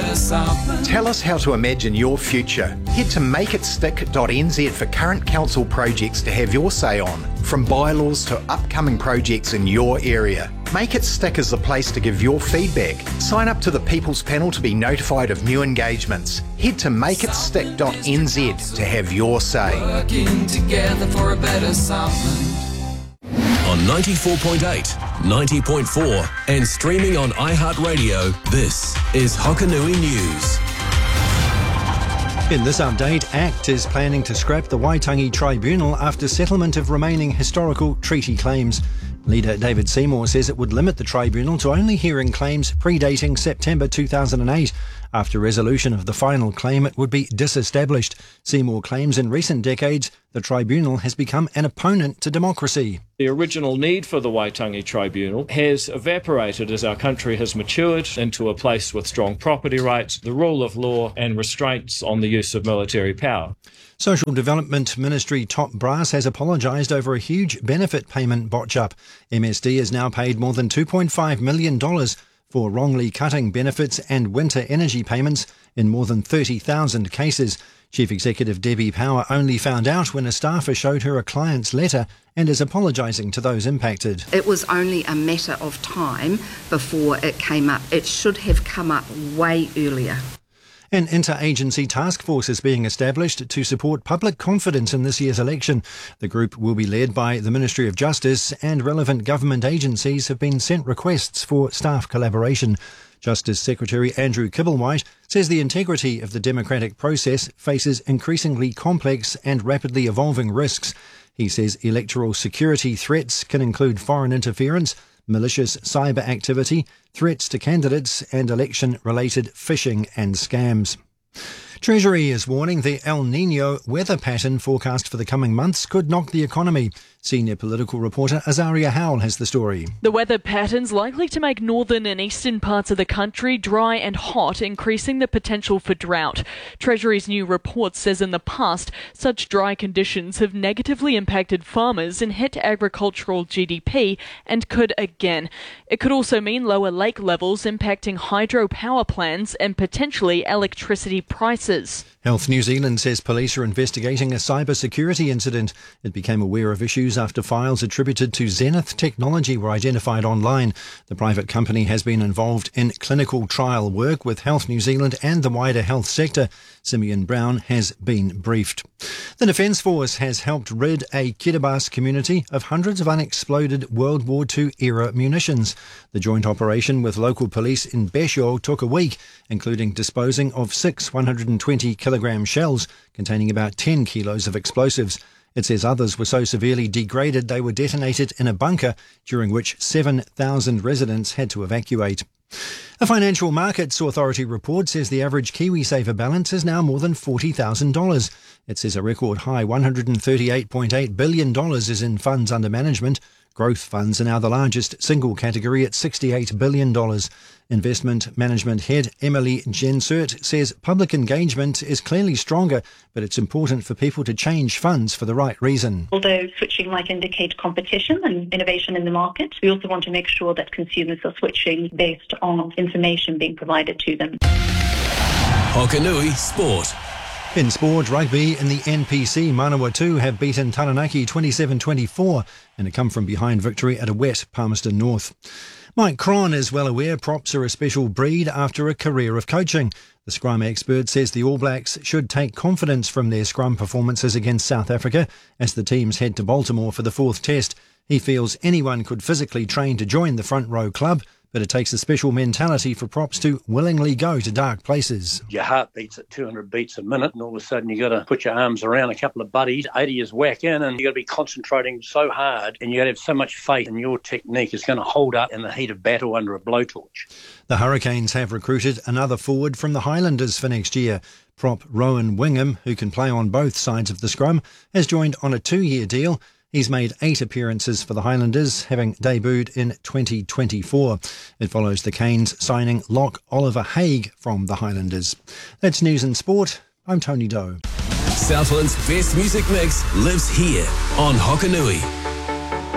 better Southland. Tell us how to imagine your future. Head to makeitstick.nz for current council projects to have your say on, from bylaws to upcoming projects in your area. Make It Stick is the place to give your feedback. Sign up to the People's Panel to be notified of new engagements. Head to makeitstick.nz to have your say. Working together for a better Southland. On 94.8, 90.4 and streaming on iHeartRadio, this is Hokanui News. In this update, ACT is planning to scrap the Waitangi Tribunal after settlement of remaining historical treaty claims. Leader David Seymour says it would limit the tribunal to only hearing claims predating September 2008. After resolution of the final claim, it would be disestablished. Seymour claims in recent decades the tribunal has become an opponent to democracy. The original need for the Waitangi Tribunal has evaporated as our country has matured into a place with strong property rights, the rule of law and restraints on the use of military power. Social Development Ministry top brass has apologised over a huge benefit payment botch-up. MSD has now paid more than $2.5 million for wrongly cutting benefits and winter energy payments in more than 30,000 cases. Chief Executive Debbie Power only found out when a staffer showed her a client's letter and is apologising to those impacted. It was only a matter of time before it came up. It should have come up way earlier. An interagency task force is being established to support public confidence in this year's election. The group will be led by the Ministry of Justice, and relevant government agencies have been sent requests for staff collaboration. Justice Secretary Andrew Kibblewhite says the integrity of the democratic process faces increasingly complex and rapidly evolving risks. He says electoral security threats can include foreign interference, malicious cyber activity, threats to candidates and election-related phishing and scams. Treasury is warning the El Niño weather pattern forecast for the coming months could knock the economy. Senior political reporter Azaria Howell has the story. The weather pattern's likely to make northern and eastern parts of the country dry and hot, increasing the potential for drought. Treasury's new report says in the past, such dry conditions have negatively impacted farmers and hit agricultural GDP and could again. It could also mean lower lake levels, impacting hydropower plants and potentially electricity prices. Health New Zealand says police are investigating a cybersecurity incident. It became aware of issues after files attributed to Zenith Technology were identified online. The private company has been involved in clinical trial work with Health New Zealand and the wider health sector. Simeon Brown has been briefed. The Defence Force has helped rid a Kiribati community of hundreds of unexploded World War II era munitions. The joint operation with local police in Besho took a week, including disposing of 6 120-kilogram shells containing about 10 kilos of explosives. It says others were so severely degraded they were detonated in a bunker, during which 7,000 residents had to evacuate. A Financial Markets Authority report says the average KiwiSaver balance is now more than $40,000. It says a record high $138.8 billion is in funds under management. Growth funds are now the largest single category at $68 billion. Investment Management Head Emily Jensert says public engagement is clearly stronger, but it's important for people to change funds for the right reason. Although switching might indicate competition and innovation in the market, we also want to make sure that consumers are switching based on information being provided to them. Hokanui Sport. In sport, rugby in the NPC, Manawatu have beaten Taranaki 27-24 in a come-from-behind victory at a wet Palmerston North. Mike Cron is well aware props are a special breed after a career of coaching. The scrum expert says the All Blacks should take confidence from their scrum performances against South Africa as the teams head to Baltimore for the 4th test. He feels anyone could physically train to join the front row club, but it takes a special mentality for props to willingly go to dark places. Your heart beats at 200 beats a minute, and all of a sudden you got to put your arms around a couple of buddies, 80 is whack in, and you got to be concentrating so hard, and you got to have so much faith in your technique is going to hold up in the heat of battle under a blowtorch. The Hurricanes have recruited another forward from the Highlanders for next year. Prop Rowan Wingham, who can play on both sides of the scrum, has joined on a 2-year deal. He's made 8 appearances for the Highlanders, having debuted in 2024. It follows the Canes signing lock Oliver Haig from the Highlanders. That's News and Sport. I'm Tony Doe. Southland's best music mix lives here on Hokanui.